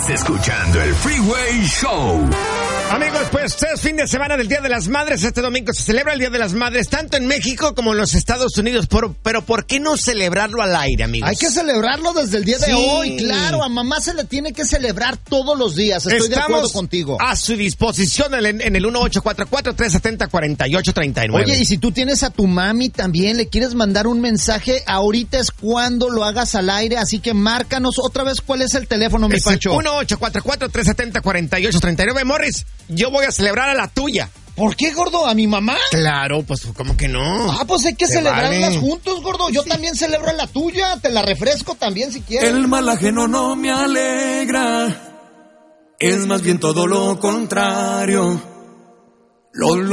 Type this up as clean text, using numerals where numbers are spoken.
Estás escuchando el Freeway Show. Amigos, pues es fin de semana del Día de las Madres. Este domingo se celebra el Día de las Madres, tanto en México como en los Estados Unidos. Pero ¿por qué no celebrarlo al aire, amigos? Hay que celebrarlo desde el día de hoy, claro. A mamá se le tiene que celebrar todos los días. Estoy de acuerdo contigo. A su disposición en el 1844-370-4839. Oye, y si tú tienes a tu mami también, le quieres mandar un mensaje, ahorita es cuando lo hagas al aire, así que márcanos otra vez cuál es el teléfono, mi Pancho. 1844-370-4839. Morris, yo voy a celebrar a la tuya. ¿Por qué, gordo? ¿A mi mamá? Claro, pues, ¿cómo que no? Ah, pues hay que celebrarlas juntos, gordo. Yo también celebro a la tuya. Te la refresco también si quieres. El mal ajeno no me alegra. Es más bien todo lo contrario. Lo